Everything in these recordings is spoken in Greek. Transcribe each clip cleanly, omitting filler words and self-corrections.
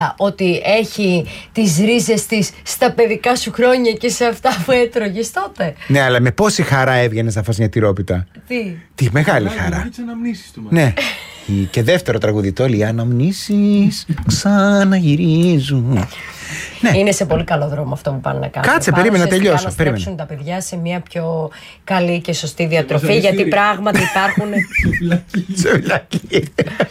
ότι έχει τις ρίζες της στα παιδικά σου χρόνια και σε αυτά που έτρωγες τότε. Ναι, αλλά με πόση χαρά έβγαινες να φας μια τυρόπιτα. Τι μεγάλη χαρά. Τις αναμνήσεις του. Ναι. Και δεύτερο τραγουδιτό, οι αναμνήσεις ξαναγυρίζουν. Ναι. Είναι σε πολύ καλό δρόμο αυτό που πάνε να κάνουν. Κάτσε, περίμενα να τελειώσω. Να στρέψουν τα παιδιά σε μια πιο καλή και σωστή διατροφή, γιατί πράγματι υπάρχουν. Σε φυλακή.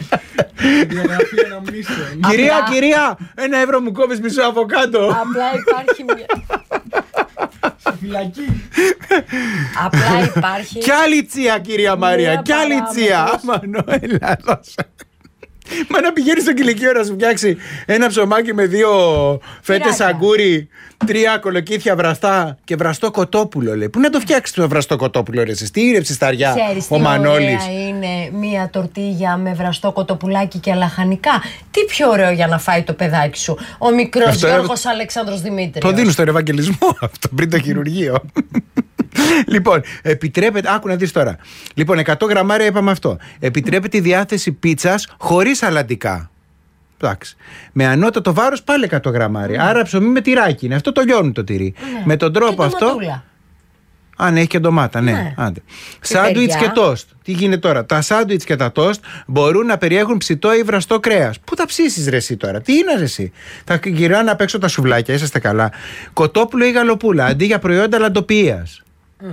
Κυρία, 1 ευρώ μου κόβεις μισό αβοκάντο. Απλά υπάρχει μια. Σε φυλακή. Απλά υπάρχει. Κι άλλη τσία, κυρία Μαρία, κι άλλη τσία. Μανώελα, δώσε. Μα να πηγαίνει στο κηλικείο να σου φτιάξει ένα ψωμάκι με 2 φέτες αγκούρι, 3 κολοκύθια βραστά και βραστό κοτόπουλο, λέει. Πού να το φτιάξει το βραστό κοτόπουλο, ρε? Στη ήρεψη σταριά ο Μανώλης. Είναι μία τορτίγια με βραστό κοτοπουλάκι και λαχανικά. Τι πιο ωραίο για να φάει το παιδάκι σου, ο μικρός Γιώργος Αλεξάνδρος Δημήτριος. Το δίνουν στον Ευαγγελισμό αυτό πριν το χειρουργείο. Λοιπόν, επιτρέπεται. Άκου να δεις τώρα. Λοιπόν, 100 γραμμάρια είπαμε αυτό. Επιτρέπεται η διάθεση πίτσας χωρίς αλαντικά. Εντάξει. Με ανώτατο βάρος πάλι 100 γραμμάρια. Άρα ψωμί με τυράκι είναι. Αυτό το λιώνει το τυρί. Με τον τρόπο αυτό. Αν έχει και ντομάτα, ναι. Σάντουιτς και τόστ. Τι γίνεται τώρα? Τα σάντουιτς και τα τόστ μπορούν να περιέχουν ψητό ή βραστό κρέας. Πού τα ψήσεις, ρε εσύ τώρα? Τι είναι, ρε εσύ? Θα γυρνάνε απ' έξω τα σουβλάκια, είσαστε καλά. Κοτόπουλο ή γαλοπούλα αντί για προϊόντα λαντοποιίας.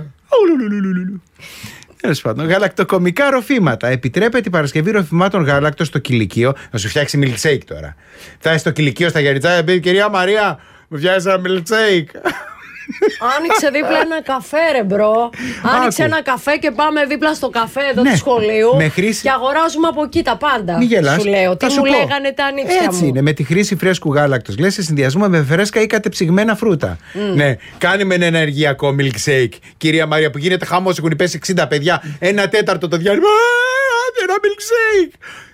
Τέλος πάντων, γαλακτοκομικά ροφήματα. Επιτρέπεται η παρασκευή ροφημάτων γάλακτος στο κηλικείο. Να σου φτιάξει milkshake τώρα. Θα είσαι στο κηλικείο στα Γεριτζάκια και πει: κυρία Μαρία, μου φτιάξει ένα milkshake. Άνοιξε δίπλα ένα καφέ, ρε μπρο. Άνοιξε ένα καφέ και πάμε δίπλα στο καφέ εδώ του σχολείου. Και αγοράζουμε από εκεί τα πάντα. Μη γελάς. Σου λέω. Τι μου λέγανε τα ανήψια μου. Έτσι είναι, με τη χρήση φρέσκου γάλακτος. Λες σε συνδυασμό με φρέσκα ή κατεψυγμένα φρούτα. Ναι, κάνε με ένα ενεργειακό milkshake. Κυρία Μαρία, που γίνεται χαμός, έχουν πέσει 60 παιδιά. 1/4 το διάλειμμα. Άντε ένα milkshake.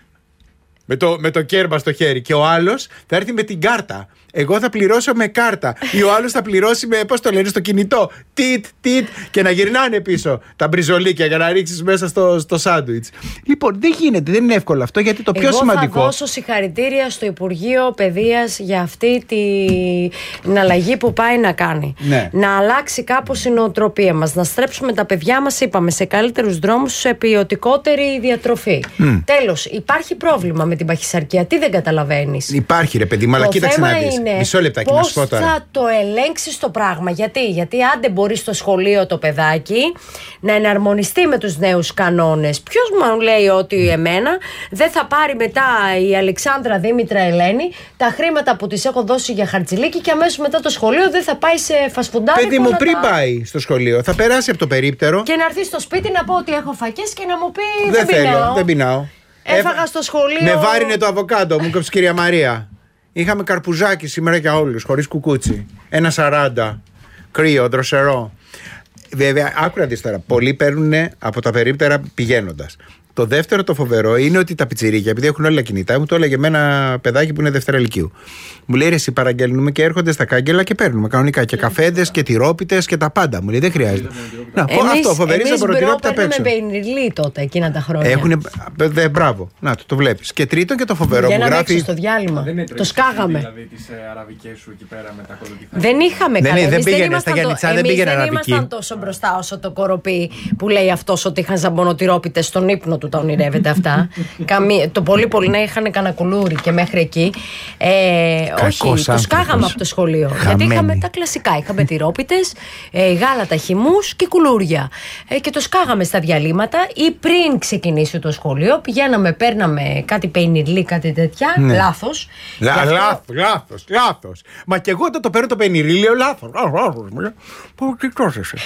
Με το κέρμα στο χέρι. Και ο άλλος θα έρθει με την κάρτα. Εγώ θα πληρώσω με κάρτα. Ή ο άλλος θα πληρώσει με, πώς το λένε, στο κινητό. Τιτ. Και να γυρνάνε πίσω τα μπριζολίκια για να ρίξεις μέσα στο σάντουιτς. Λοιπόν, δεν γίνεται, δεν είναι εύκολο αυτό, γιατί το πιο σημαντικό. Εγώ θα δώσω συγχαρητήρια στο Υπουργείο Παιδείας για αυτή την αλλαγή που πάει να κάνει. Ναι. Να αλλάξει κάπως η νοοτροπία μας. Να στρέψουμε τα παιδιά μας, είπαμε, σε καλύτερους δρόμους, σε ποιοτικότερη διατροφή. Τέλος, υπάρχει πρόβλημα με την παχυσαρκία. Τι δεν καταλαβαίνεις? Υπάρχει, ρε παιδί, αλλά κοίταξε να δεις. Μισό λεπτάκι να σου πω τώρα. Πώς θα το ελέγξεις το πράγμα? Γιατί άντε μπορεί στο σχολείο το παιδάκι να εναρμονιστεί με τους νέους κανόνες. Ποιος μου λέει ότι εμένα δεν θα πάρει μετά η Αλεξάνδρα Δήμητρα Ελένη τα χρήματα που της έχω δώσει για χαρτζηλίκι και αμέσως μετά το σχολείο δεν θα πάει σε φασφουντάρι? Παιδί μου, πριν πάει στο σχολείο θα περάσει από το περίπτερο και να έρθει στο σπίτι να πω ότι έχω φακές και να μου πει δεν πεινάω. Έφαγα στο σχολείο. Με βάρινε το αβοκάντο μου, κόψει κυρία Μαρία. Είχαμε καρπουζάκι σήμερα για όλους, χωρίς κουκούτσι. 1,40. Κρύο, δροσερό. Βέβαια, άκου να δεις τώρα. Πολλοί παίρνουν από τα περίπτερα πηγαίνοντας. Το δεύτερο το φοβερό είναι ότι τα πιτσιρίκια, επειδή έχουν όλα κινητά, μου το έλεγε με ένα παιδάκι που είναι Δευτέρα Λυκείου. Μου λέει: εσύ παραγγέλνουμε και έρχονται στα κάγκελα και παίρνουμε κανονικά και καφέδες και τυρόπιτες και τα πάντα. Μου λέει: δεν χρειάζεται. Αυτό φοβερή σαμποροτυρόπιτα απ' έξω. Παίρνουμε πενιρλί τότε εκείνα τα χρόνια. Μπράβο. Να το βλέπεις. Και τρίτον και το φοβερό μου γράφει. Στο διάλειμμα. Το σκάγαμε. Δηλαδή τις αραβικές σου εκεί πέρα με τα κολοκυθά. Δεν είχαμε καλά. Δεν πήγαινε στα Γιάννητσά, δεν πήγαινε αραβική. Δεν ήμασταν τόσο μπροστά όσο το κοροπή που λέει αυτός ότι είχαν ζαμπονοτυρόπιτες στον ύπνο του. Τα ονειρεύεται αυτά. Το πολύ να είχαν κανένα κουλούρι και μέχρι εκεί. Όχι, το σκάγαμε από το σχολείο. Γιατί είχαμε τα κλασικά. Είχαμε τυρόπιτες, γάλατα χυμούς και κουλούρια. Και το σκάγαμε στα διαλύματα ή πριν ξεκινήσει το σχολείο. Πηγαίναμε, παίρναμε κάτι πενιρλί, κάτι τέτοια. Ναι. Λάθος. Λάθος. Μα και εγώ όταν το παίρνω το πενιρλί λέω λάθος. Τι τρώσεσαι?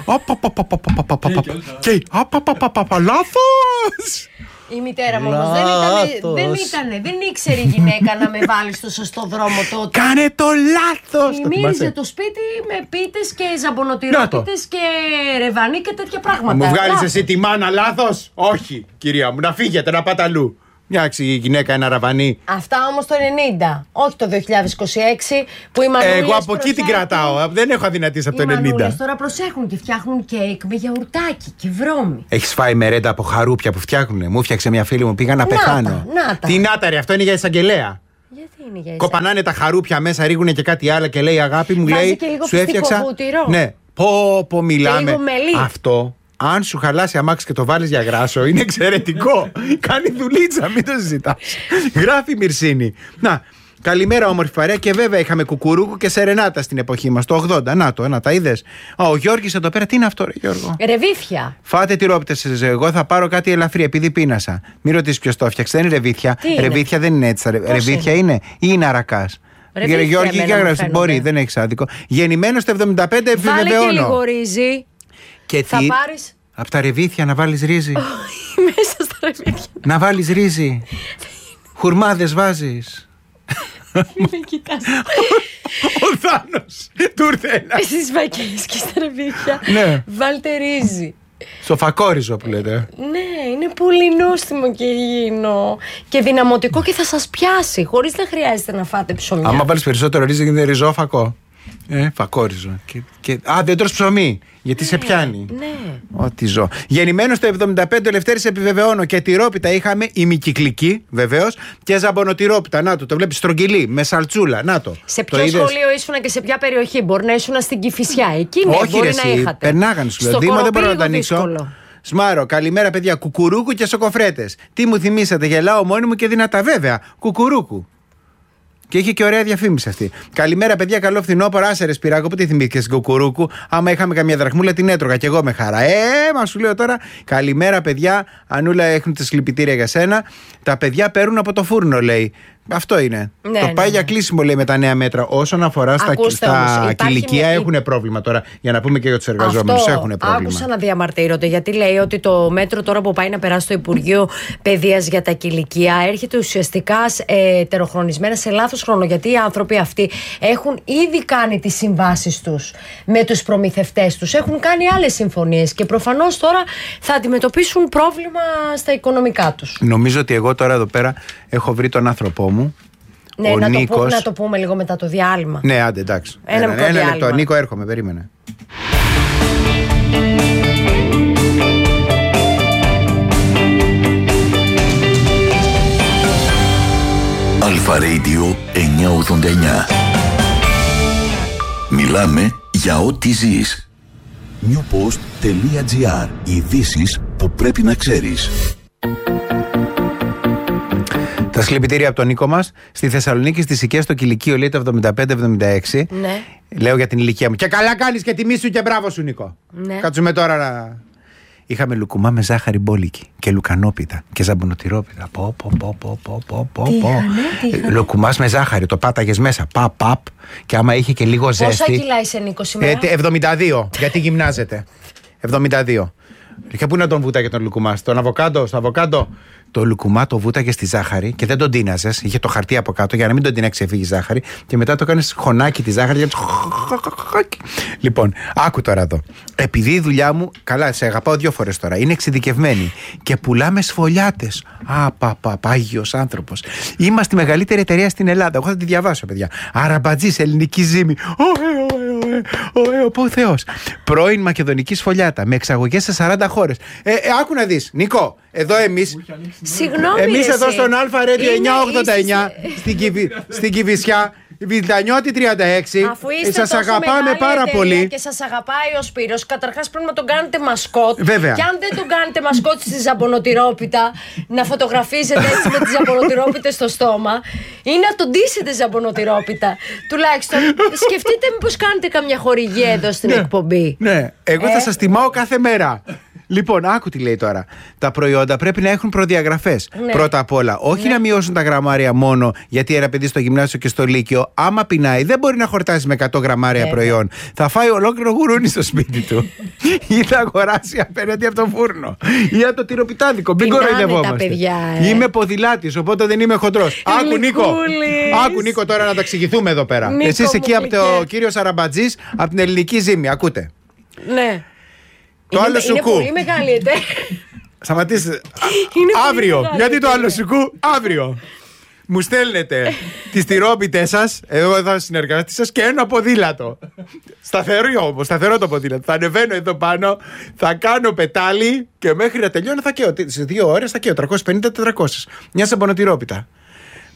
Λάθος. Η μητέρα μου όμως δεν ήξερε η γυναίκα να με βάλει στο σωστό δρόμο τότε. Κάνε το λάθος. Μύριζε το σπίτι με πίτες και ζαμπονοτυρόπιτες και ρεβανί και τέτοια πράγματα. Μου βγάλεις εσύ τη μάνα λάθος? Όχι, κυρία μου, να φύγετε, να πάτε αλλού. Μοιάξει η γυναίκα ένα ραβανί. Αυτά όμως το 90, όχι το 2026 που οι μανούλες. Εγώ από εκεί την κρατάω. Δεν έχω αδυνατήσει από το 90. Οι μανούλες τώρα προσέχουν και φτιάχνουν κέικ με γιαουρτάκι και βρώμη. Έχεις φάει μερέντα από χαρούπια που φτιάχνουνε? Μου φτιάξε μια φίλη μου, πήγα να πεθάνω. Νάτα. Τι νάταρε, αυτό είναι για εισαγγελέα. Γιατί είναι για εσένα? Κοπανάνε τα χαρούπια μέσα, ρίχνουν και κάτι άλλο και λέει αγάπη μου, Βάζει λέει και λίγο σου έφτιαξα. βούτυρο. Ναι, πω μιλάμε. Και λίγο μελί. Αυτό, αν σου χαλάσει αμάξι και το βάλεις για γράσο, είναι εξαιρετικό. Κάνει δουλίτσα, μην το συζητάς. Γράφει Μυρσίνη. Να. Καλημέρα, όμορφη παρέα. Και βέβαια είχαμε κουκουρούκου και σερενάτα στην εποχή μας, το 80. Να τα είδες. Ο Γιώργης εδώ πέρα, τι είναι αυτό, ρε Γιώργο? Ρεβίθια. Φάτε τυρόπιτες. Εγώ θα πάρω κάτι ελαφρύ, επειδή πίνασα. Μην ρωτήσεις ποιος το έφτιαξε. Δεν είναι ρεβίθια. Ρεβίθια δεν είναι έτσι. Ρεβίθια είναι ή είναι αρακάς? Γιώργη, για γράψει. Μπορεί, δεν έχει άδικο. Γεννημένο στο 75, επιβεβαιώνω. Βάλε και λίγο ρύζι. Και θα πάρεις. Από τα ρεβίθια να βάλεις ρύζι. Μέσα στα ρεβίθια. Να βάλεις ρύζι. Χουρμάδες βάζεις. Μην κοιτάς. Ο Θάνος του ήρθε ένα. Στις βακές και στα ρεβίθια. Ναι. Βάλτε ρύζι. Σοφακόριζο που λέτε. Ναι, είναι πολύ νόστιμο και υγιεινό και δυναμωτικό και θα σας πιάσει χωρίς να χρειάζεται να φάτε ψωμιά. Άμα βάλεις περισσότερο ρύζι γίνεται ριζόφακο. Φακόριζο. Δεν τρως ψωμί. Γιατί σε πιάνει. Ναι. Ό,τι ζω. Γεννημένο στο 75, ο Λευτέρης επιβεβαιώνω. Και τυρόπιτα είχαμε ημικυκλική, βεβαίως. Και ζαμπονοτυρόπιτα. Να το βλέπεις, στρογγυλή, με σαλτσούλα. Να το. Σε ποιο σχολείο ήσουν και σε ποια περιοχή? Μπορεί να ήσουν στην Κηφισιά. Εκεί ναι, όχι, μπορεί να είχατε. Περνάγανε σου λέω. Δήμα δεν μπορώ να το ανοίξω. Σμάρο, καλημέρα παιδιά. Κουκουρούκου και σοκοφρέτες. Τι μου θυμήσατε, γελάω μόνη μου και δυνατά. Βέβαια, κουκουρούκου. Και είχε και ωραία διαφήμιση αυτή. Καλημέρα, παιδιά. Καλό φθινόπωρο. Άσερε Σπυράκο, που τι θυμήθηκε στην Κουκουρούκου? Άμα είχαμε καμία δραχμούλα, την έτρωγα κι εγώ με χαρά. Μα σου λέω τώρα. Καλημέρα, παιδιά. Ανούλα, έχουν τα συλληπιτήρια για σένα. Τα παιδιά παίρνουν από το φούρνο, λέει. Αυτό είναι. Ναι, το πάει για κλείσιμο, λέει, με τα νέα μέτρα. Όσον αφορά στα κηλικία, έχουν πρόβλημα τώρα. Για να πούμε και για τους εργαζόμενους. Έχουν πρόβλημα. Άκουσα να διαμαρτύρονται, γιατί λέει ότι το μέτρο τώρα που πάει να περάσει στο Υπουργείο Παιδείας για τα κηλικία έρχεται ουσιαστικά τεροχρονισμένα σε λάθος χρόνο. Γιατί οι άνθρωποι αυτοί έχουν ήδη κάνει τις συμβάσεις τους με τους προμηθευτές τους. Έχουν κάνει άλλες συμφωνίες και προφανώς τώρα θα αντιμετωπίσουν πρόβλημα στα οικονομικά τους. Νομίζω ότι εγώ τώρα εδώ πέρα έχω βρει τον άνθρωπό μου. Ναι, να το πούμε λίγο μετά το διάλειμμα. Ναι, άντε, εντάξει. Ένα λεπτό. Νίκο, έρχομαι, περίμενε. Αλφα Radio 989. Μιλάμε για ό,τι ζεις. newpost.gr. Ειδήσεις που πρέπει να ξέρεις. Τα συλληπιτήρια από τον Νίκο μας. Στη Θεσσαλονίκη, στις οικίες στο Κηλικείο, λέει το 75-76. Ναι. Λέω για την ηλικία μου. Και καλά κάνεις και τιμή σου και μπράβο σου, Νίκο. Ναι. Κάτσουμε τώρα να. Είχαμε λουκουμά με ζάχαρη μπόλικη και λουκανόπιτα και ζαμπονοτυρόπιτα. Λουκουμάς με ζάχαρη, το πάταγες μέσα. Παπ. Και άμα είχε και λίγο ζέστη. Πόσα κιλά είσαι, Νίκο, σήμερα? 72, γιατί γυμνάζεται. 72. Και πού να τον βούταγε τον λουκουμά? Στο αβοκάντο. Το λουκουμά το βούταγε στη ζάχαρη και δεν τον τίναζες. Είχε το χαρτί από κάτω για να μην τον τίναξε ξεφύγει η ζάχαρη. Και μετά το κάνεις χωνάκι τη ζάχαρη. Λοιπόν, άκου τώρα εδώ. Επειδή η δουλειά μου, καλά, σε αγαπάω 2 φορές τώρα, είναι εξειδικευμένη και πουλάμε σφολιάτες. Άγιος άνθρωπος. Είμαστε η μεγαλύτερη εταιρεία στην Ελλάδα. Εγώ θα τη διαβάσω, παιδιά. Αραμπατζής, ελληνική ζύμη. Ο Θεός. Πρώην μακεδονική σφολιάτα με εξαγωγές σε 40 χώρες. Άκου να δεις, Νικό, εδώ εμείς. Συγγνώμη. Εμείς εδώ στον Αλφα Radio 989 στην Κηφισιά, Βιτανιώτη 36. Αφού είστε σας τόσο αγαπάμε πάρα πολύ. Και σας αγαπάει ο Σπύρος, καταρχάς πρέπει να τον κάνετε μασκότ. Βέβαια. Και αν δεν τον κάνετε μασκότ στη ζαμπονοτυρόπιτα, να φωτογραφίζετε έτσι με τις ζαμπονοτυρόπιτες στο στόμα ή να τον ντύσετε ζαμπονοτυρόπιτα. Τουλάχιστον σκεφτείτε μήπως κάνετε καμιά χορηγία εδώ στην εκπομπή. Ναι, εγώ θα σας τιμάω κάθε μέρα. Λοιπόν, άκου τι λέει τώρα. Τα προϊόντα πρέπει να έχουν προδιαγραφές. Ναι. Πρώτα απ' όλα, όχι να μειώσουν τα γραμμάρια μόνο γιατί ένα παιδί στο γυμνάσιο και στο λύκειο, άμα πεινάει, δεν μπορεί να χορτάσει με 100 γραμμάρια προϊόν. Θα φάει ολόκληρο γουρούνι στο σπίτι του. Ή θα αγοράσει απέναντι από το φούρνο. Ή από το τυροπιτάδικο. Μην κοροϊδευόμαστε. Είμαι ποδηλάτης, οπότε δεν είμαι χοντρός. Άκου, Νίκο, τώρα να τα εξηγηθούμε εδώ πέρα. Εσείς εκεί από το κύριο Αραμπατζής, από την ελληνική ζύμη. Ακούτε. Ναι. Το άλλο σουκού. Είναι πολύ μεγάλη εταιρεία. Σταματήστε. Αύριο. Γιατί το άλλο σουκού? Αύριο. Μου στέλνετε τις τυρόπιτες σας, εγώ θα συνεργαστεί σας, και ένα ποδήλατο. Σταθερό το ποδήλατο. Θα ανεβαίνω εδώ πάνω, θα κάνω πετάλι και μέχρι να τελειώνω θα καίω. Σε 2 ώρες θα καίω 350-400. Μια σαμπονοτυρόπιτα.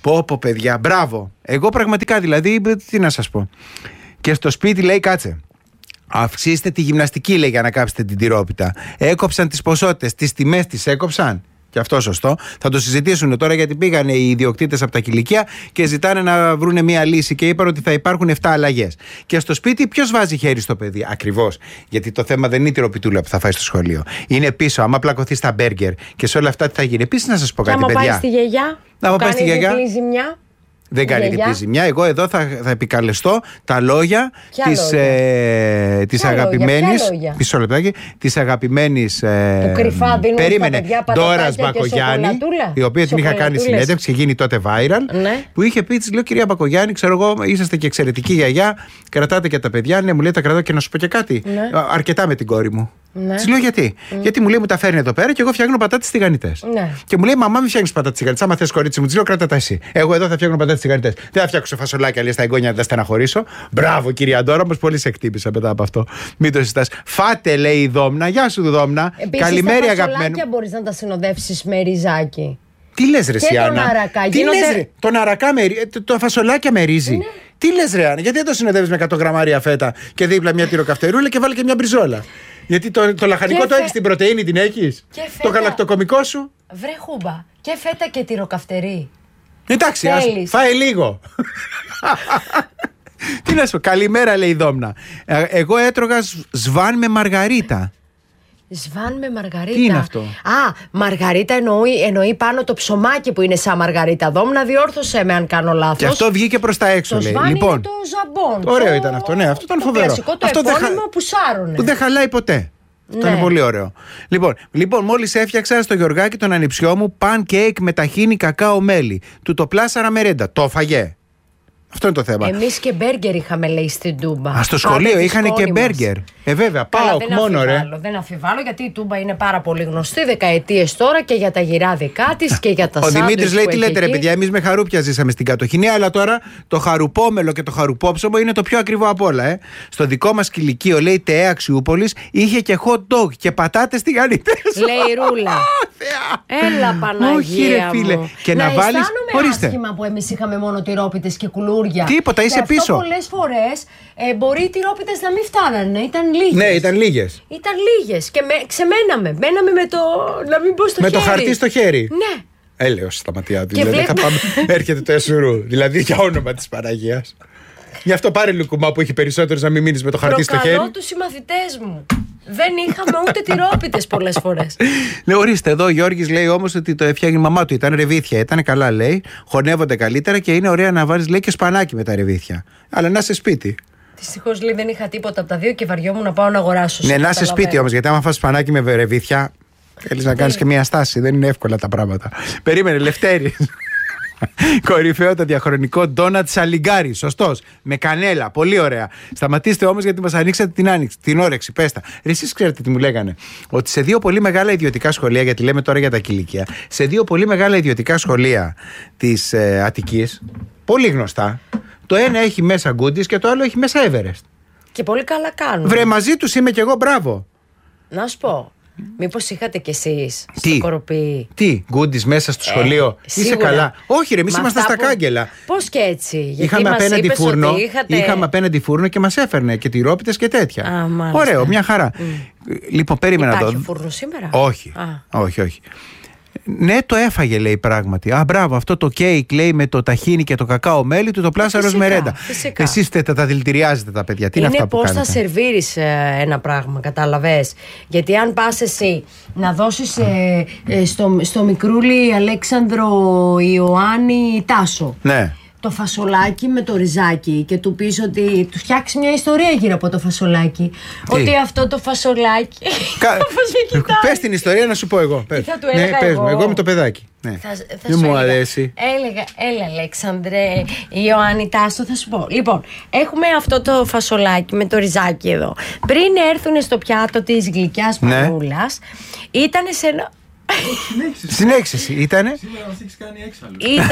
Πω, παιδιά, μπράβο. Εγώ πραγματικά δηλαδή, τι να σας πω. Και στο σπίτι λέει, κάτσε. Αυξήστε τη γυμναστική, λέει, για να κάψετε την τυρόπιτα. Έκοψαν τις ποσότητες, τις τιμές τις έκοψαν. Και αυτό σωστό. Θα το συζητήσουν τώρα, γιατί πήγανε οι ιδιοκτήτες από τα κηλικεία και ζητάνε να βρούνε μία λύση και είπαν ότι θα υπάρχουν 7 αλλαγές. Και στο σπίτι ποιος βάζει χέρι στο παιδί? Ακριβώς. Γιατί το θέμα δεν είναι η τυροπιτούλα που θα φάει στο σχολείο. Είναι πίσω. Άμα πλακωθεί στα μπέργκερ και σε όλα αυτά τι θα γίνει. Επίσης να σας πω κάτι, παιδιά. Άμα πάει στη γιαγιά, κάνει διπλή ζημιά. Δεν κάνει διπλή ζημιά. Εγώ εδώ θα επικαλεστώ τα λόγια της αγαπημένης. Μισό λεπτάκι. Της αγαπημένης. Που κρυφά δίνουν περίμενε. Ντόρας Μπακογιάννη, η οποία την είχα κάνει συνέντευξη και γίνει τότε viral. Ναι. Που είχε πει, της λέω, κυρία Μπακογιάννη, ξέρω εγώ, είσαστε και εξαιρετική γιαγιά. Κρατάτε και τα παιδιά. Ναι, μου λέει, τα κρατάω και να σου πω και κάτι. Ναι. Αρκετά με την κόρη μου. Ναι. Της λέω γιατί. Γιατί μου λέει, μου τα φέρνει εδώ πέρα και εγώ φτιάχνω πατάτες τηγανιτές. Ναι. Και μου λέει, μαμά, μην φτιάχνεις πατάτες τηγανιτές. Άμα θες, κορίτσι μου, της λέω, κράτα τα εσύ. Εγώ εδώ θα φτιάχνω πατάτες τηγανιτές. Δεν θα φτιάξω φασολάκια, λέει, στα εγγόνια, να τα στεναχωρήσω. Μπράβο, κυρία Ντόρα, όμως πολύ σε εκτύπησα μετά από αυτό. Μην το συζητάς. Φάτε, λέει η Δόμνα. Γεια σου, Δόμνα. Καλημέρα, αγαπημένη. Τα μπορείς να τα συνοδεύσεις με ριζάκι. Τι λες, ρε Σιάννα? Τον αρακά. Τι λες, ρε? Τον αρακά με το φασολάκια με ρύζι. Ναι. Τι λες, ρε Άννα? Γιατί δεν το συνοδεύεις με 100 γραμμάρια φέτα και δίπλα μια τυροκαυτερούλα και βάλει και μια μπριζόλα? Γιατί το λαχανικό το έχεις, την πρωτεΐνη την έχεις? Το γαλακτοκομικό σου? Βρε χούμπα. Και φέτα και τυροκαυτερή. Εντάξει, φάε λίγο. Τι να σου πω, καλημέρα, λέει η Δόμνα. Εγώ έτρωγα σβάν με μαργαρίτα. Σβάν με μαργαρίτα. Τι είναι αυτό? Α, μαργαρίτα εννοεί πάνω το ψωμάκι που είναι σαν μαργαρίτα. Δόμνα, διόρθωσέ με αν κάνω λάθος. Και αυτό βγήκε προς τα έξω, το λέει. Σβάν Λοιπόν, είναι το ζαμπόν. ωραίο ήταν αυτό, ναι, αυτό ήταν φοβερό. Κλασικό, το αυτό επώνυμο που σάρουνε. Που δεν χαλάει ποτέ. Αυτό είναι πολύ ωραίο. Λοιπόν, μόλις έφτιαξα στο Γιωργάκι τον ανιψιό μου pancake με ταχίνι κακάο μέλι. Του το πλάσαρα μερέντα. Το φαγε. Αυτό είναι το θέμα. Εμείς και μπέργκερ είχαμε, λέει, στην Τούμπα. Α, στο σχολείο είχαν και μπέργκερ. Βέβαια, πάω μόνο, ρε. Δεν αμφιβάλλω, γιατί η Τούμπα είναι πάρα πολύ γνωστή δεκαετίες τώρα και για τα γυράδικα της και για τα σάντουιτς. Ο Δημήτρης λέει: τι λέτε, ρε παιδιά, εμείς με χαρούπια ζήσαμε στην κατοχηνία, αλλά τώρα το χαρουπόμελο και το χαρουπόψωμο είναι το πιο ακριβό απ' όλα. Στο δικό μας κηλικείο, λέει, ΤΕ Αξιούπολης, είχε και hot dog και πατάτες τηγανιτές. Λέει Ρούλα. Έλα, Παναγία. Όχι, ρε φίλε. Μου. Και να βάλεις. Ορίστε. Άσχημα που εμείς είχαμε μόνο τυρόπιτες και κουλούρια. Τίποτα, είσαι και πίσω. Πολλές φορές μπορεί οι τυρόπιτες να μην φτάνανε. Ήταν λίγες. Ναι, ήταν λίγες. Ήταν λίγες. Και μέναμε. Μέναμε με το. Να μην πω στο με χέρι. Το χαρτί στο χέρι. Ναι. Έλεος στα ματιά του. Δηλαδή θα πάμε. Έρχεται το εσουρού. Δηλαδή για όνομα της Παναγίας. Γι' αυτό πάρε λουκουμά που έχει περισσότερους να μην μείνεις με το χαρτί στο χέρι. Προκαλώ τους συμμαθητές μου. Δεν είχαμε ούτε τυρόπιτες πολλές φορές. Ναι, ορίστε, εδώ ο Γιώργης λέει όμως ότι το έφτιαχνε η μαμά του. Ήταν ρεβίθια, ήταν καλά, λέει. Χωνεύονται καλύτερα και είναι ωραία να βάλεις, λέει, και σπανάκι με τα ρεβίθια. Αλλά να είσαι σπίτι. Δυστυχώς, λέει, δεν είχα τίποτα από τα δύο και βαριόμουν να πάω να αγοράσω. Ναι, να είσαι σπίτι όμως, γιατί άμα φας σπανάκι με ρεβίθια, θέλεις να κάνεις και μια στάση. Δεν είναι εύκολα τα πράγματα. Περίμενε, Λευτέρη. Κορυφαίο το διαχρονικό ντόνατ σαλιγκάρι. Σωστός. Με κανέλα. Πολύ ωραία. Σταματήστε όμως, γιατί μας ανοίξατε την όρεξη. Πέστα. Εσείς ξέρετε τι μου λέγανε? Ότι σε δύο πολύ μεγάλα ιδιωτικά σχολεία, γιατί λέμε τώρα για τα κηλικεία, σε δύο πολύ μεγάλα ιδιωτικά σχολεία της Αττικής, πολύ γνωστά, το ένα έχει μέσα Goodies και το άλλο έχει μέσα Everest. Και πολύ καλά κάνουν. Βρε, μαζί τους είμαι κι εγώ, μπράβο. Να σου πω. Μήπως είχατε κι εσείς στο Κοροπή? Τι, Goodies μέσα στο σχολείο? Είσαι καλά? Όχι, ρε, εμείς ήμασταν στα κάγκελα. Πώς και έτσι? Γιατί είχαμε απέναντι φούρνο, είχατε... είχαμε απέναντι φούρνο και μας έφερνε και τυρόπιτες και τέτοια. Μάλιστα. Ωραίο, μια χαρά. Λοιπόν, περίμενα το. Υπάρχει φούρνο σήμερα? Όχι. Ναι, το έφαγε, λέει, πράγματι. Α, μπράβο, αυτό το κέικ, λέει, με το ταχίνι και το κακάο μέλι του, το πλάσαρος μερέντα. Εσείς τα δηλητηριάζετε τα παιδιά. Τι είναι αυτά που πώς κάνετε? θα σερβίρεις ένα πράγμα, κατάλαβες? Γιατί αν πας εσύ να δώσεις στο μικρούλι Αλέξανδρο Ιωάννη Τάσο, ναι, το φασολάκι με το ριζάκι και του πεις ότι του φτιάξει μια ιστορία γύρω από το φασολάκι. Ότι αυτό το φασολάκι. Πες την ιστορία να σου πω εγώ. Τι θα του έλεγα εγώ με το παιδάκι. Ναι. Δεν μου αρέσει. Έλεγα, έλα Αλέξανδρε Ιωάννη Τάσο, θα σου πω. Λοιπόν, έχουμε αυτό το φασολάκι με το ριζάκι εδώ. Πριν έρθουν στο πιάτο της γλυκιάς μανούλας, ήτανε σε ένα... Συνέχισε, ήτανε. Σήμερα μας έχεις κάνει έξαλλο.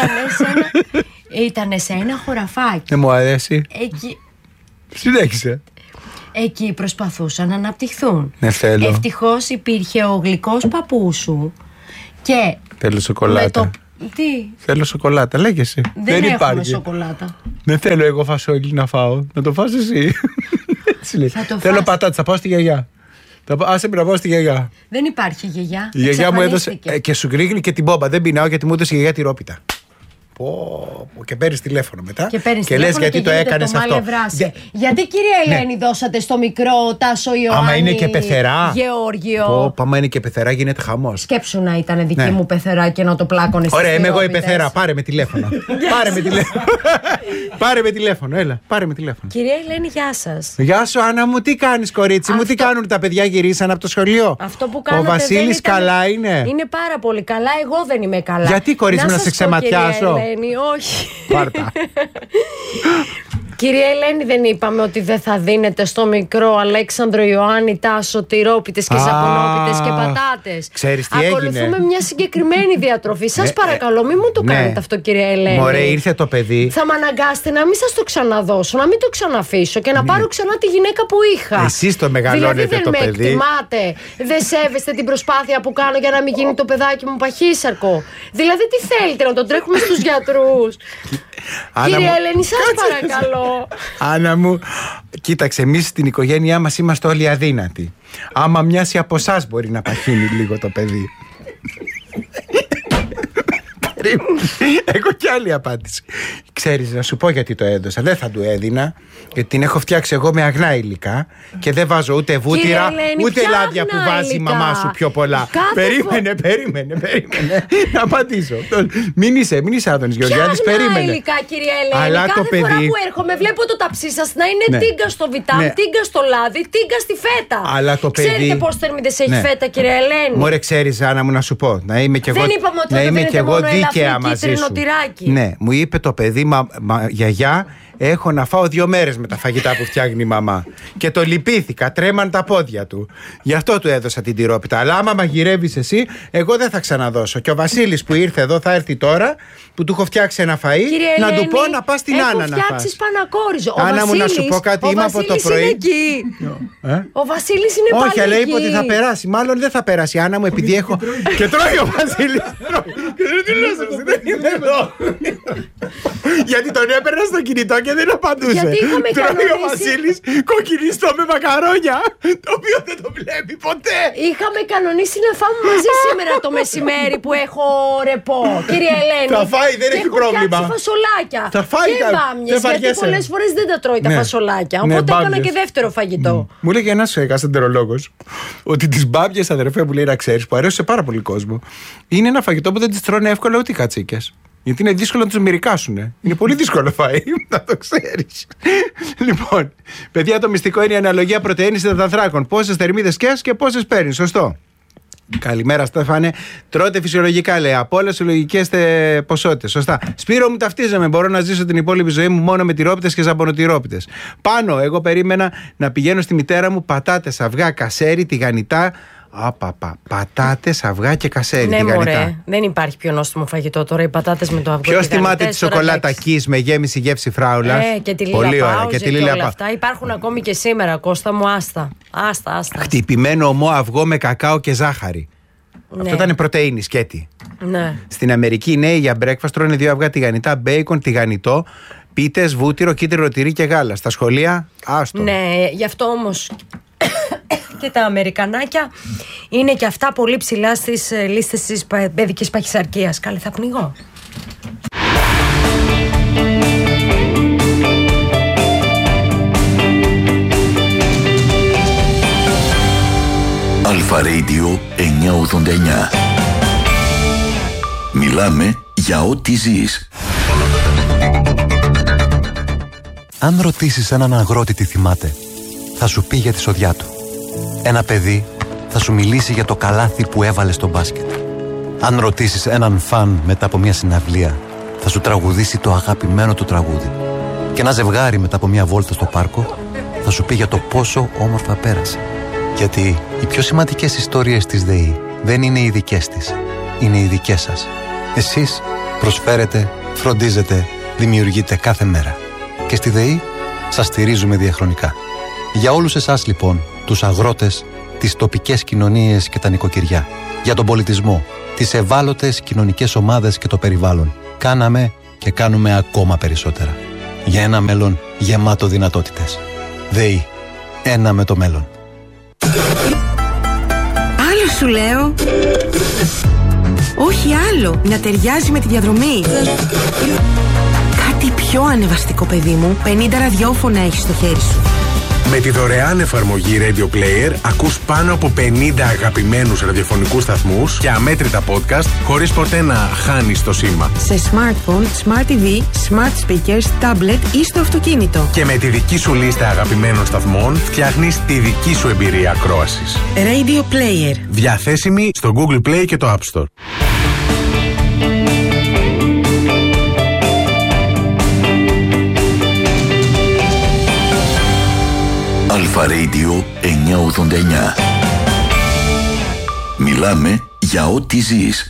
Ήτανε σε ένα χωραφάκι. Δεν μου αρέσει. Εκεί... Συνέχισε. Εκεί προσπαθούσαν να αναπτυχθούν. Ναι, θέλω. Ευτυχώς υπήρχε ο γλυκός παππούς σου και θέλω σοκολάτα. Τι? Θέλω σοκολάτα, λέγεσαι. Δεν έχουμε σοκολάτα. Δεν θέλω εγώ φασόλι να φάω. Να το φας εσύ. Θέλω πατάτες, θα πάω στη γιαγιά. Άσε με να πάω στη γιαγιά. Δεν υπάρχει γιαγιά. Η γιαγιά μου έδωσε και σου ρίχνει και την μπόμπα. Δεν πεινάω γιατί μου έδωσε η γιαγιά τυρόπιτα. Και παίρνεις τηλέφωνο μετά και λες γιατί το έκανες αυτό. Γιατί κυρία Ελένη δώσατε στο μικρό Τάσο Ιωάννη? Άμα είναι και πεθερά Γεώργιο. Άμα είναι και πεθερά γίνεται χαμός. Σκέψου να ήταν δική μου πεθερά και να το πλάκωνε. Ωραία, είμαι εγώ η πεθερά. Πάρε με τηλέφωνο. Πάρε με τηλέφωνο. Έλα, πάρε με τηλέφωνο. Κυρία Ελένη, γεια σας. Γεια σου Άννα μου, τι κάνεις κορίτσι μου? Τι κάνουν τα παιδιά, γυρίσαν από το σχολείο? Αυτό που κάνετε. Ο Βασίλης καλά είναι? Είναι πάρα πολύ καλά, εγώ δεν είμαι καλά. Γιατί κορίτσι μου να σε ξεματιάσω? Όχι. Πάρτα. Κυρία Ελένη, δεν είπαμε ότι δεν θα δίνετε στο μικρό Αλέξανδρο Ιωάννη Τάσο τυρόπιτες και ζαμπονόπιτες και πατάτες? Ξέρεις τι έγινε? Ακολουθούμε μια συγκεκριμένη διατροφή. Σας παρακαλώ, μην μου το κάνετε αυτό, κυρία Ελένη. Μωρέ, ήρθε το παιδί. Θα με αναγκάσετε να μην σας το ξαναδώσω, να μην το ξαναφήσω και να πάρω ξανά τη γυναίκα που είχα. Εσείς το μεγαλώνετε δηλαδή, το παιδί. Δεν με εκτιμάτε, δεν σέβεστε την προσπάθεια που κάνω για να μην γίνει το παιδάκι μου παχύσαρκο. Δηλαδή, τι θέλετε, να τον τρέχουμε στους γιατρούς? Κύριε Ελένη, σας παρακαλώ. Άννα μου, κοίταξε, εμείς στην οικογένειά μας είμαστε όλοι αδύνατοι. Άμα μοιάσει από εσάς μπορεί να παχύνει λίγο το παιδί. Έχω κι άλλη απάντηση. Ξέρεις, να σου πω γιατί το έδωσα. Δεν θα του έδινα, γιατί την έχω φτιάξει εγώ με αγνά υλικά και δεν βάζω ούτε βούτυρα ούτε λάδια που βάζει η μαμά σου πιο πολλά. Περίμενε. Να απαντήσω. Μην είσαι Άδωνης Γεωργιάδης, περίμενε. Υλικά, κυρία Ελένη. Αλλά κάθε το παιδί... φορά που έρχομαι βλέπω το ταψί σας να είναι τίγκα στο βιτάμ, τίγκα στο λάδι, τίγκα στη φέτα. Αλλά το παιδί... Ξέρετε πώς θερμίδες έχει φέτα, κυρία Ελένη? Μωρέ, ξέρεις, Άννα μου, να σου πω. Να είμαι κι εγώ, δεν είπαμε ότι εγώ δίκαια μαζί σου. Ναι, μου είπε το παιδί, γιαγιά, έχω να φάω 2 μέρες με τα φαγητά που φτιάχνει η μαμά. Και το λυπήθηκα, τρέμαν τα πόδια του. Γι' αυτό του έδωσα την τυρόπιτα. Αλλά άμα μαγειρεύεις εσύ, εγώ δεν θα ξαναδώσω. Και ο Βασίλης που ήρθε εδώ θα έρθει τώρα, που του έχω φτιάξει ένα φαΐ, Κύριε να Ελένη, του πω να πας στην Άννα να φας. Σπανακόριζο. Άννα μου, να σου πω κάτι, είμαι από το πρωί. Είναι εκεί. Ο Βασίλης είναι πάλι εκεί. Όχι, αλλά είπε ότι θα περάσει. Μάλλον δεν θα περάσει. Άννα μου, επειδή έχω. Και τρώει ο Βασίλης. Δεν είμαι εδώ. Γιατί τον έπαιρνα στο κινητό και δεν απαντούσε. Τρώει ο Βασίλης κοκκινιστό με μακαρόνια, το οποίο δεν το βλέπει ποτέ. Είχαμε κανονίσει να φάμε μαζί σήμερα το μεσημέρι που έχω ρεπό. Κύριε Ελένη, θα φάει, δεν έχει πρόβλημα. Και φασολάκια. Θα φάει και μπάμιες, γιατί πολλές φορές δεν τα τρώει τα φασολάκια. Οπότε έκανα και δεύτερο φαγητό. Μου λέγε ένας gastroenterologos ότι τις μπάμιες, αδερφέ μου, λέει, να ξέρεις, που αρέσει σε πάρα πολύ κόσμο, είναι ένα φαγητό που δεν τις τρώνε εύκολα ούτε οι κατσίκες. Γιατί είναι δύσκολο να τους μυρικάσουνε. Είναι πολύ δύσκολο φαΐ, να το ξέρεις. Λοιπόν, παιδιά, το μυστικό είναι η αναλογία πρωτεΐνης υδατανθράκων. Πόσες θερμίδες καίς και πόσες παίρνεις, σωστό? Καλημέρα, Στέφανε. Τρώτε φυσιολογικά, λέει. Από όλες τις λογικές ποσότητες. Σωστά. Σπύρο μου, ταυτίζομαι. Μπορώ να ζήσω την υπόλοιπη ζωή μου μόνο με τυρόπιτες και ζαμπονοτυρόπιτες. Πάνω, εγώ περίμενα να πηγαίνω στη μητέρα μου πατάτες, αυγά, κασέρι, τηγανιτά. Πατάτες, αυγά και κασέρι. Ναι, μωρέ. Δεν υπάρχει πιο νόστιμο φαγητό τώρα. Οι πατάτες με το αυγό. Ποιος θυμάται τη σοκολάτα Kiss με γέμιση γεύση φράουλας? Και τη Λίλα και όλα αυτά. Υπάρχουν ακόμη και σήμερα, Κώστα μου, άστα. Χτυπημένο ομό αυγό με κακάο και ζάχαρη. Ναι. Αυτό ήταν πρωτεΐνη, σκέτη. Ναι. Στην Αμερική οι νέοι για breakfast τρώνε 2 αυγά τηγανιτά, μπέικον, τηγανιτό, πίτες, βούτυρο, κίτρινο τυρί και γάλα. Στα σχολεία, άστο. Ναι, γι' αυτό όμως και τα Αμερικανάκια είναι και αυτά πολύ ψηλά στις λίστες της παιδικής παχυσαρκίας. Καλή, θα πνιγώ. Αλφα Radio 989. Μιλάμε για ό,τι ζεις. Αν ρωτήσεις έναν αγρότη τι θυμάται, θα σου πει για τη σοδιά του. Ένα παιδί θα σου μιλήσει για το καλάθι που έβαλε στο μπάσκετ. Αν ρωτήσεις έναν φαν μετά από μια συναυλία, θα σου τραγουδήσει το αγαπημένο του τραγούδι. Και ένα ζευγάρι μετά από μια βόλτα στο πάρκο θα σου πει για το πόσο όμορφα πέρασε. Γιατί οι πιο σημαντικές ιστορίες της ΔΕΗ δεν είναι οι δικές της, είναι οι δικές σας. Εσείς προσφέρετε, φροντίζετε, δημιουργείτε κάθε μέρα. Και στη ΔΕΗ σας στηρίζουμε διαχρονικά. Για όλους εσάς λοιπόν, τους αγρότες, τις τοπικές κοινωνίες και τα νοικοκυριά. Για τον πολιτισμό, τις ευάλωτες κοινωνικές ομάδες και το περιβάλλον. Κάναμε και κάνουμε ακόμα περισσότερα. Για ένα μέλλον γεμάτο δυνατότητες. ΔΕΗ. Ένα με το μέλλον. Άλλο σου λέω. Όχι άλλο. Να ταιριάζει με τη διαδρομή. Κάτι πιο ανεβαστικό, παιδί μου. 50 ραδιόφωνα έχεις στο χέρι σου. Με τη δωρεάν εφαρμογή Radio Player ακούς πάνω από 50 αγαπημένους ραδιοφωνικούς σταθμούς και αμέτρητα podcast χωρίς ποτέ να χάνεις το σήμα. Σε smartphone, smart TV, smart speakers, tablet ή στο αυτοκίνητο. Και με τη δική σου λίστα αγαπημένων σταθμών φτιάχνεις τη δική σου εμπειρία ακρόασης. Radio Player. Διαθέσιμη στο Google Play και το App Store. Αλφα Radio 989. Μιλάμε για ό,τι ζεις.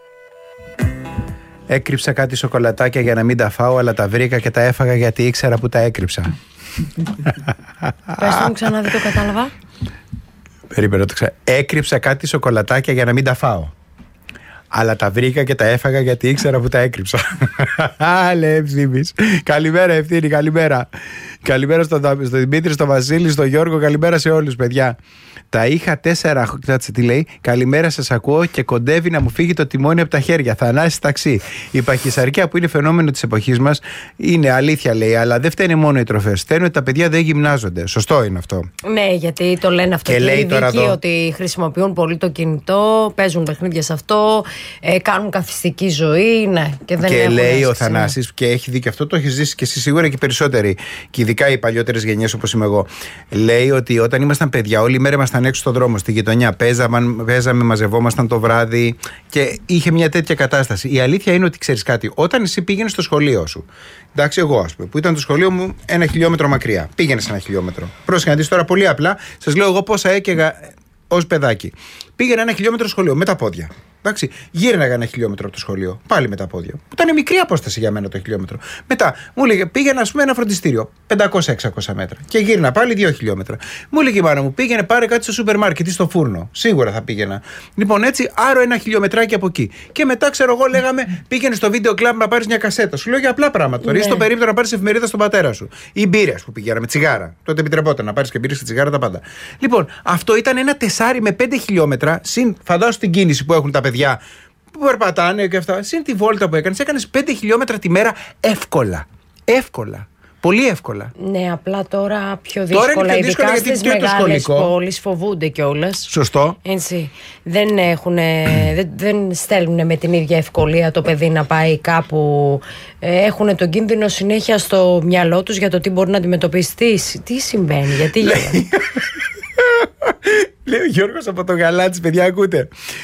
Έκρυψα κάτι σοκολατάκια για να μην τα φάω, αλλά τα βρήκα και τα έφαγα γιατί ήξερα που τα έκρυψα. Πες το μου ξανά, δεν το κατάλαβα. Περίμενα το ξανά. Έκρυψα κάτι σοκολατάκια για να μην τα φάω, αλλά τα βρήκα και τα έφαγα γιατί ήξερα που τα έκρυψα. Λε Ευθύμης. Καλημέρα Ευθύνη, καλημέρα. Καλημέρα στον Δημήτρη, στον Βασίλη, στον Γιώργο. Καλημέρα σε όλους, παιδιά. Τα είχα 4. Κάτσε τι λέει. Καλημέρα, σας ακούω και κοντεύει να μου φύγει το τιμόνι από τα χέρια. Θανάση ταξί. Η παχυσαρκία που είναι φαινόμενο της εποχής μας είναι αλήθεια, λέει, αλλά δεν φταίνε μόνο οι τροφές. Φταίνε ότι τα παιδιά δεν γυμνάζονται. Σωστό είναι αυτό. Ναι, γιατί το λένε αυτό και οι ειδικοί, ότι χρησιμοποιούν πολύ το κινητό, παίζουν παιχνίδια σε αυτό, κάνουν καθιστική ζωή. Ναι, και δεν και λέει αίσθηση, ο Θανάσης, και έχει δίκιο αυτό, το έχει ζήσει και εσύ σίγουρα και περισσότεροι. Και ειδικά οι παλιότερες γενιές όπως είμαι εγώ. Λέει ότι όταν ήμασταν παιδιά, όλη μέρα ήμασταν έξω στον δρόμο, στη γειτονιά. Παίζαμε, μαζευόμασταν το βράδυ και είχε μια τέτοια κατάσταση. Η αλήθεια είναι ότι ξέρεις κάτι, όταν εσύ πήγαινες στο σχολείο σου. Εντάξει, εγώ ας πούμε, που ήταν το σχολείο μου 1 χιλιόμετρο μακριά. Πήγαινες 1 χιλιόμετρο. Πρόσεχε να δεις τώρα πολύ απλά, σας λέω εγώ πόσα έκαιγα ως παιδάκι. Πήγαινα 1 χιλιόμετρο σχολείο με τα πόδια. Εντάξει, γύρναγα 1 χιλιόμετρο από το σχολείο. Πάλι με τα πόδια. Ήταν μικρή απόσταση για μένα το χιλιόμετρο. Μετά μου έλεγε πήγαινα, ας πούμε, ένα φροντιστήριο 500-600 μέτρα. Και γύρνα πάλι 2 χιλιόμετρα. Μου έλεγε η μάνα μου, πήγαινε πάρε κάτι στο σούπερ μάρκετ ή στο φούρνο. Σίγουρα θα πήγαινα. Λοιπόν, έτσι, άρο 1 χιλιομετράκι από εκεί. Και μετά, ξέρω εγώ, λέγαμε πήγαινε στο βίντεο κλαμπ να πάρει μια κασέτα. Σου λέω για απλά πράγματα. Τώρα, ή στο περίπτωμα να πάρει εφημερίδα στον πατέρα σου. Ή μπύρες που πηγαίναμε, τσιγάρα. Τότε επιτρεπόταν να πάρει και μπύρες και τσιγάρα τα πάντα. Λοιπόν, αυτό ήταν ένα 4 με 5 χιλιόμετρα, συν φαντάσου την κίνηση που έχουν τα παιδιά που περπατάνε και αυτά. Συν τη βόλτα που έκανες 5 χιλιόμετρα τη μέρα εύκολα. Εύκολα. Πολύ εύκολα. Ναι, απλά τώρα πιο δύσκολα. Τώρα είναι πιο δύσκολα γιατί στις μεγάλες πόλεις φοβούνται κιόλας. Σωστό. Έτσι. Δεν στέλνουν με την ίδια ευκολία το παιδί να πάει κάπου. Έχουν τον κίνδυνο συνέχεια στο μυαλό τους για το τι μπορεί να αντιμετωπίσει. Τι συμβαίνει, γιατί γελάει. Λέει ο Γιώργος από το Γαλάτσι, παιδιά, ακούτε.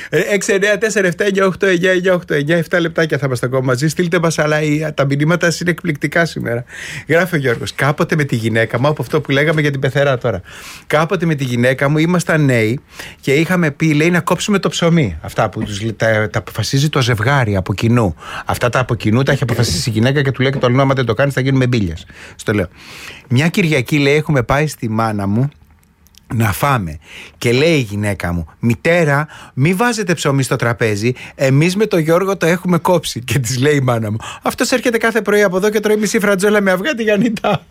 694-7-9-8-9-9-8-9. 7 λεπτάκια θα είμαστε ακόμα μαζί. Στείλτε μας, αλλά τα μηνύματα είναι εκπληκτικά σήμερα. Γράφει ο Γιώργος. Κάποτε με τη γυναίκα μου, από αυτό που λέγαμε για την πεθερά τώρα. Κάποτε με τη γυναίκα μου ήμασταν νέοι και είχαμε πει, λέει, να κόψουμε το ψωμί. Αυτά που τα αποφασίζει το ζευγάρι από κοινού. Αυτά τα από κοινού τα έχει αποφασίσει η γυναίκα και του λέει και το άλλο, άμα δεν το κάνει, θα γίνουμε μπίλιες. Στο λέω. Μια Κυριακή, λέει, έχουμε πάει στη μάνα μου να φάμε. Και λέει η γυναίκα μου, μητέρα, μη βάζετε ψωμί στο τραπέζι. Εμείς με τον Γιώργο το έχουμε κόψει. Και της λέει η μάνα μου, αυτός έρχεται κάθε πρωί από εδώ και τρώει μισή φρατζόλα με αυγά τηγανιτά.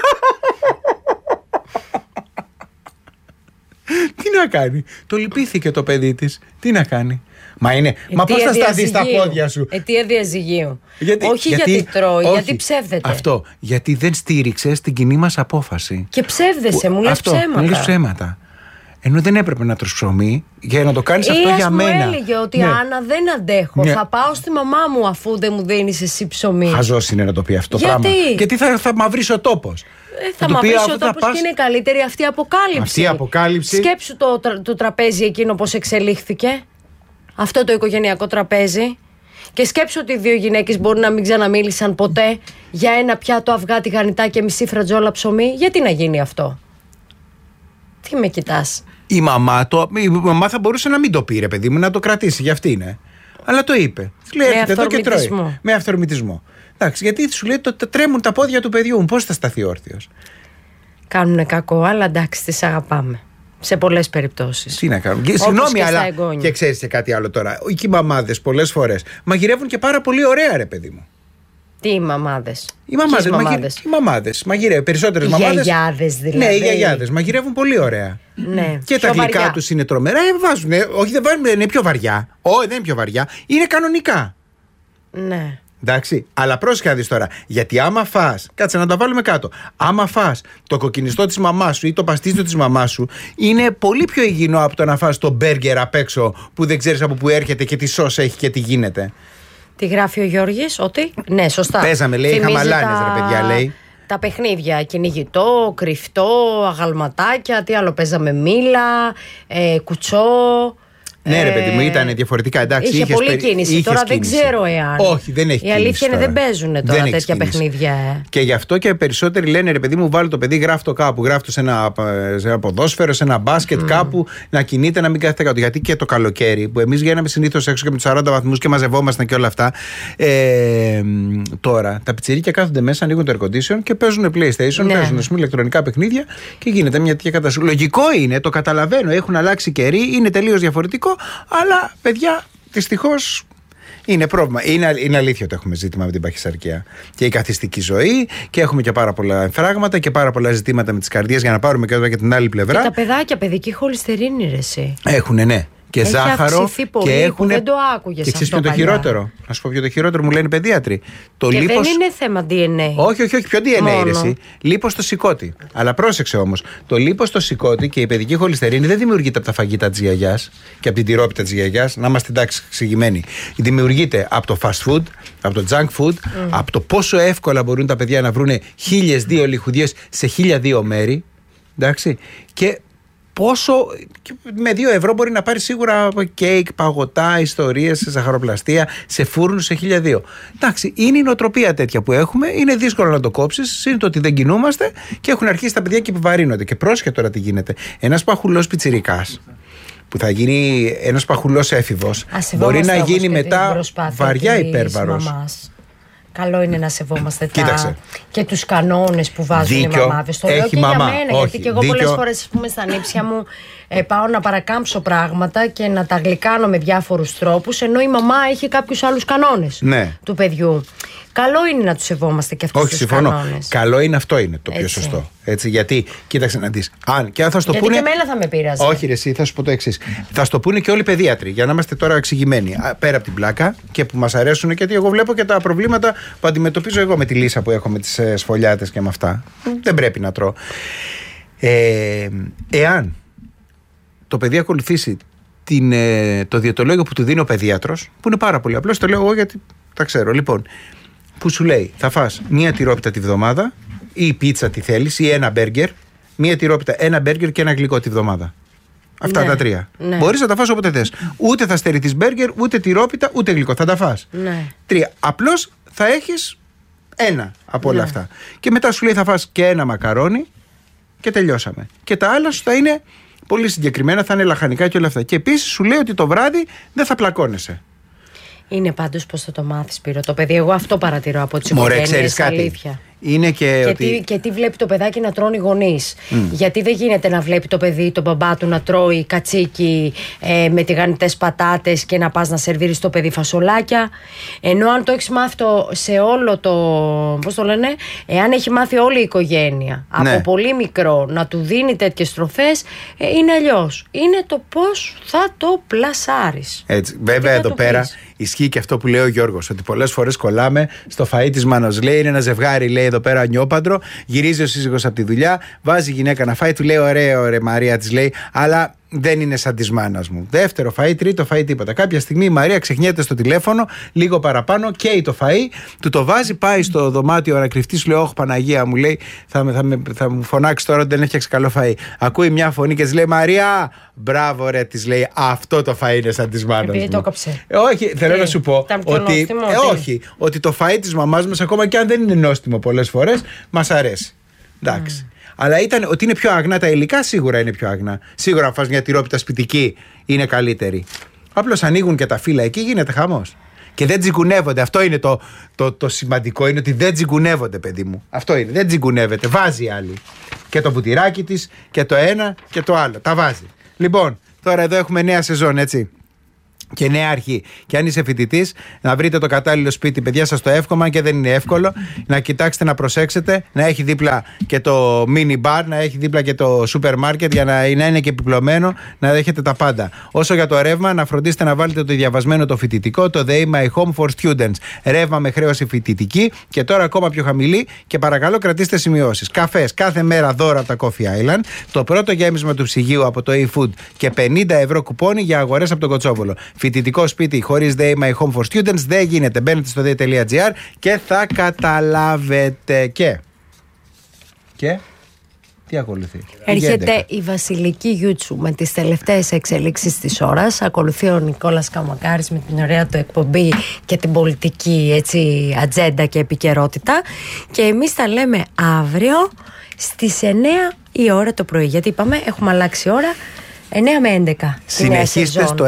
Τι να κάνει. Το λυπήθηκε το παιδί της. Τι να κάνει. Μα πώς θα σταθεί στα πόδια σου. Αιτία διαζυγίου. Όχι γιατί τρώει, όχι, γιατί ψεύδεται. Αυτό. Γιατί δεν στήριξες την κοινή μας απόφαση. Και ψεύδεσαι, μου λες ψέματα. Μου λες ψέματα. Ενώ δεν έπρεπε να τρως ψωμί για να το κάνεις αυτό για μένα. Μου έλεγε ότι Άννα, δεν αντέχω. Θα πάω στη μαμά μου αφού δεν μου δίνεις εσύ ψωμί. Χαζός είναι να το πει αυτό το πράγμα. Γιατί θα μαυρίσει ο τόπος. Θα μαυρίσει ο τόπος και είναι καλύτερη αυτή η αποκάλυψη. Αυτή η αποκάλυψη. Σκέψου το τραπέζι εκείνο πώς εξελίχθηκε. Αυτό το οικογενειακό τραπέζι. Και σκέψου ότι οι δύο γυναίκες μπορεί να μην ξαναμίλησαν ποτέ για ένα πιάτο αυγά τηγανιτά και μισή φρατζόλα ψωμί. Γιατί να γίνει αυτό. Τι με κοιτάς. Η μαμά θα μπορούσε να μην το πει, ρε παιδί μου, να το κρατήσει, γι' αυτή είναι. Αλλά το είπε. Λέει, έρχεται εδώ και τρώει. Με αυθορμητισμό. Εντάξει, γιατί σου λέει τρέμουν τα πόδια του παιδιού μου. Πώς θα σταθεί όρθιος. Κάνουνε κακό, αλλά εντάξει, τις αγαπάμε. Σε πολλές περιπτώσεις. Τι να κάνουν. Συγγνώμη, αλλά. Και ξέρεις και κάτι άλλο τώρα. Οι μαμάδες πολλές φορές μαγειρεύουν και πάρα πολύ ωραία, ρε παιδί μου. Τι οι μαμάδες? Οι μαμάδες μαγειρεύουν. Περισσότερες μαμάδες. Οι γιαγιάδες δηλαδή. Ναι, οι γιαγιάδες μαγειρεύουν πολύ ωραία. Ναι. Και τα γλυκά τους είναι τρομερά. Βάζουν. Όχι, δεν βάζουν, είναι πιο βαριά. Όχι, δεν είναι πιο βαριά. Είναι κανονικά. Ναι. Εντάξει, αλλά πρόσεχε να δεις τώρα. Γιατί άμα φας, κάτσε να τα βάλουμε κάτω. Άμα φας το κοκκινιστό της μαμάς σου ή το παστίτσιο της μαμάς σου, είναι πολύ πιο υγιεινό από το να φας το μπέργκερ απ' έξω που δεν ξέρεις από πού έρχεται και τι σως έχει και τι γίνεται. Τι γράφει ο Γιώργης, ότι. Ναι, σωστά. Παίζαμε, λέει, χαμαλάνες, ρε παιδιά, λέει. Τα παιχνίδια, κυνηγητό, κρυφτό, αγαλματάκια, τι άλλο παίζαμε, μήλα, κουτσό. Ναι, ρε παιδί μου, ήταν διαφορετικά. Εντάξει, είχε πολλή κίνηση. Τώρα κίνηση. δεν ξέρω εάν. Όχι, δεν έχει. Η αλήθεια είναι δεν παίζουν τώρα τέτοια κίνηση. παιχνίδια. Και γι' αυτό και περισσότεροι λένε, ρε παιδί μου, βάλει το παιδί, γράφει το κάπου. Γράφει το σε ένα ποδόσφαιρο, σε ένα μπάσκετ, κάπου να κινείται, να μην κάθεται κάτω. Γιατί και το καλοκαίρι, που εμείς βγαίναμε συνήθως έξω και με τους 40 βαθμούς και μαζευόμασταν και όλα αυτά. Τώρα τα πιτσιρίκια κάθονται μέσα, ανοίγουν το air condition και παίζουν PlayStation, παίζουν ηλεκτρονικά παιχνίδια και γίνεται μια τέτοια κατάσταση. Λογικό είναι, το καταλαβαίνω, έχουν αλλάξει καιροί, είναι τελείως διαφορετικό. Αλλά, παιδιά, δυστυχώς είναι πρόβλημα. Είναι αλήθεια ότι έχουμε ζήτημα με την παχυσαρκία και η καθιστική ζωή και έχουμε και πάρα πολλά εμφράγματα και πάρα πολλά ζητήματα με τις καρδιές για να πάρουμε και εδώ και την άλλη πλευρά. Και τα παιδάκια, παιδική χολυστερίνη, ρε εσύ. Έχουνε, ναι. Και έχει ζάχαρο και έχουν. Δεν το άκουγες. Και ξέρεις ποιο το χειρότερο? Να σου πω ποιο το χειρότερο, μου λένε οι παιδίατροι. Και λίπος... δεν είναι θέμα DNA. Όχι, ποιο DNA είναι εσύ? Λίπος στο σηκώτη. Αλλά πρόσεξε όμως. Το λίπος στο σηκώτη και η παιδική χολυστερίνη δεν δημιουργείται από τα φαγητά της γιαγιάς και από την τυρόπιτα της γιαγιάς. Να είμαστε εντάξει εξηγημένοι. Δημιουργείται από το fast food, από το junk food, από το πόσο εύκολα μπορούν τα παιδιά να βρουν 1.002 λιχουδιές σε 1.002 μέρη. Εντάξει. Και πόσο με 2 ευρώ μπορεί να πάρει σίγουρα κέικ, παγωτά, ιστορίες, σε ζαχαροπλαστεία, σε φούρνους, σε 1.002. Εντάξει, είναι η νοοτροπία τέτοια που έχουμε, είναι δύσκολο να το κόψεις, είναι το ότι δεν κινούμαστε και έχουν αρχίσει τα παιδιά και επιβαρύνονται. Και πρόσχε τώρα τι γίνεται. Ένας παχουλός πιτσιρικάς που θα γίνει ένας παχουλός έφηβος μπορεί να γίνει μετά βαριά υπέρβαρος. Καλό είναι να σεβόμαστε και τους κανόνες που βάζουν οι μαμάδες. Το λέω και για μένα, γιατί και εγώ πολλές φορές στα νύψια μου πάω να παρακάμψω πράγματα και να τα γλυκάνω με διάφορους τρόπους, ενώ η μαμά έχει κάποιους άλλους κανόνες του παιδιού. Καλό είναι να τους σεβόμαστε και αυτούς τους κανόνες. Καλό είναι, αυτό είναι το πιο σωστό. Έτσι, γιατί, κοίταξε να δεις. Και θα στο γιατί πούνε, και εμένα θα με πείραζε. Όχι, ρε, εσύ, θα σου πω το εξής. Θα στο πούνε και όλοι οι παιδίατροι, για να είμαστε τώρα εξηγημένοι. Πέρα από την πλάκα και που μας αρέσουν, γιατί εγώ βλέπω και τα προβλήματα που αντιμετωπίζω εγώ με τη λύσα που έχω με τις σφολιάτες και με αυτά. Δεν πρέπει να τρώω. Εάν το παιδί ακολουθήσει το διαιτολόγιο που του δίνει ο παιδίατρος, που είναι πάρα πολύ απλό, το λέω εγώ γιατί τα ξέρω. Λοιπόν, που σου λέει θα φας μία τυρόπιτα τη βδομάδα ή πίτσα τι θέλεις ή ένα μπέργκερ, μία τυρόπιτα, ένα μπέργκερ και ένα γλυκό τη βδομάδα. Αυτά τα τρία. Ναι. Μπορείς να τα φας όποτε θες. Ούτε θα στερηθείς μπέργκερ, ούτε τυρόπιτα, ούτε γλυκό. Θα τα φας. Ναι. 3. Απλώς θα έχεις ένα από όλα αυτά. Και μετά σου λέει θα φας και ένα μακαρόνι και τελειώσαμε. Και τα άλλα σου θα είναι πολύ συγκεκριμένα, θα είναι λαχανικά και όλα αυτά. Και επίσης σου λέει ότι το βράδυ δεν θα πλακώνεσαι. Είναι πάντως πώς θα το μάθεις, Πύρο, το παιδί. Εγώ αυτό παρατηρώ από τις οικογένειες, αλήθεια. Είναι και τι βλέπει το παιδάκι να τρώνε οι γονείς. Γιατί δεν γίνεται να βλέπει το παιδί τον μπαμπά του να τρώει κατσίκι με τηγανιτές πατάτες και να πας να σερβίρεις το παιδί φασολάκια. Ενώ αν το έχεις μάθει σε όλο το. Πώς το λένε, εάν έχει μάθει όλη η οικογένεια από πολύ μικρό να του δίνει τέτοιες τροφές, είναι αλλιώς. Είναι το πώς θα το πλασάρεις. Έτσι. Βέβαια εδώ πέρα ισχύει και αυτό που λέει ο Γιώργος, ότι πολλές φορές κολλάμε στο φαΐ της μάνος. Λέει είναι ένα ζευγάρι, λέει εδώ πέρα νιόπαντρο, γυρίζει ο σύζυγος από τη δουλειά, βάζει η γυναίκα να φάει, του λέει ωραία, ωραία Μαρία, της λέει, αλλά δεν είναι σαν της μάνας μου. Δεύτερο φαΐ, τρίτο φαΐ, τίποτα. Κάποια στιγμή η Μαρία ξεχνιέται στο τηλέφωνο, λίγο παραπάνω, καίει το φαΐ, του το βάζει, πάει στο δωμάτιο να κρυφτεί, σου λέει, όχι Παναγία μου, λέει, θα μου φωνάξει τώρα ότι δεν έφτιαξε καλό φαΐ. Ακούει μια φωνή και της λέει, Μαρία, μπράβο ρε, της λέει, αυτό το φαΐ είναι σαν της μάνας μου. Επειδή το έκοψε. Όχι, θέλω να σου πω ότι, ότι το φαΐ της μαμάς μας, ακόμα και αν δεν είναι νόστιμο πολλές φορές, μας αρέσει. Εντάξει. Αλλά ότι είναι πιο αγνά τα υλικά, σίγουρα είναι πιο αγνά. Σίγουρα αν φας μια τυρόπιτα σπιτική είναι καλύτερη. Απλώς ανοίγουν και τα φύλλα εκεί, γίνεται χαμός. Και δεν τζιγκουνεύονται. Αυτό είναι το σημαντικό, είναι ότι δεν τζιγκουνεύονται, παιδί μου. Αυτό είναι, δεν τζιγκουνεύεται. Βάζει άλλη. και το βουτυράκι της και το ένα και το άλλο. Τα βάζει. Λοιπόν, τώρα εδώ έχουμε νέα σεζόν, έτσι. Και νέα αρχή. Και αν είσαι φοιτητής, να βρείτε το κατάλληλο σπίτι. Παιδιά, σας το εύχομαι, και δεν είναι εύκολο. Να κοιτάξετε, να προσέξετε, να έχει δίπλα και το mini bar, να έχει δίπλα και το σούπερ μάρκετ, για να είναι και επιπλωμένο, να έχετε τα πάντα. Όσο για το ρεύμα, να φροντίσετε να βάλετε το διαβασμένο το φοιτητικό, το They My Home for Students. Ρεύμα με χρέωση φοιτητική και τώρα ακόμα πιο χαμηλή. Και παρακαλώ, κρατήστε σημειώσεις. Καφές κάθε μέρα δώρα από τα Coffee Island. Το πρώτο γέμισμα του ψυγείου από το eFood και 50 ευρώ κουπόνι για αγορές από τον Κοτσόβολο. Φοιτητικό σπίτι χωρίς They My Home for Students δεν γίνεται. Μπαίνετε στο day.gr και θα καταλάβετε. Και τι ακολουθεί? Έρχεται η Βασιλική Γιούτσου με τις τελευταίες εξελίξεις της ώρας. Ακολουθεί ο Νικόλας Καμακάρης με την ωραία του εκπομπή και την πολιτική, έτσι, ατζέντα και επικαιρότητα. Και εμείς τα λέμε αύριο στις 9 η ώρα το πρωί. Γιατί είπαμε, έχουμε αλλάξει ώρα. 9 με 11. Συνεχίστε στο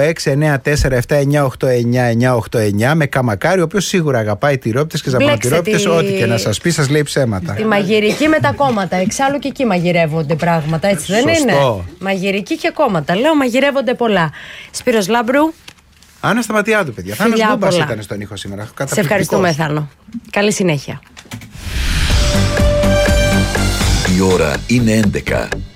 694-798-989 με Καμακάρη, ο οποίος σίγουρα αγαπάει τυρόπιτες και ζαμπονοτυρόπιτες. Ό,τι και να σας πει, σας λέει ψέματα. Τη μαγειρική με τα κόμματα. Εξάλλου και εκεί μαγειρεύονται πράγματα, έτσι δεν είναι? Μαγειρική και κόμματα. Λέω, μαγειρεύονται πολλά. Σπύρος Λάμπρου. Άννα Σταματιάδου, παιδιά. Θάνος Μπούμπας ήταν στον ήχο σήμερα. Σε ευχαριστούμε, Θάνο. Καλή συνέχεια. Η ώρα είναι 11.